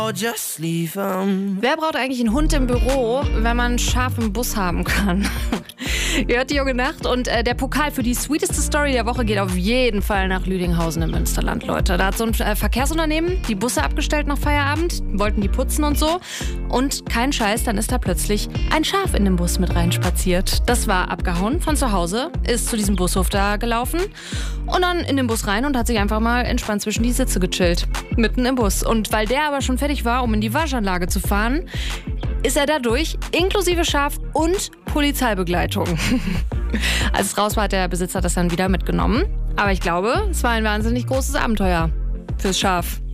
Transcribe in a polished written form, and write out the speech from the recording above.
Wer braucht eigentlich einen Hund im Büro, wenn man einen Schaf im Bus haben kann? Ihr hört die Junge Nacht und der Pokal für die sweeteste Story der Woche geht auf jeden Fall nach Lüdinghausen im Münsterland, Leute. Da hat so ein Verkehrsunternehmen die Busse abgestellt nach Feierabend, wollten die putzen und so. Und kein Scheiß, dann ist da plötzlich ein Schaf in den Bus mit reinspaziert. Das war abgehauen von zu Hause, ist zu diesem Bushof da gelaufen und dann in den Bus rein und hat sich einfach mal entspannt zwischen die Sitze gechillt. Mitten im Bus. Und weil der aber schon fertig war, um in die Waschanlage zu fahren, ist er dadurch, inklusive Schaf und Polizeibegleitung. Als es raus war, hat der Besitzer das dann wieder mitgenommen. Aber ich glaube, es war ein wahnsinnig großes Abenteuer fürs Schaf.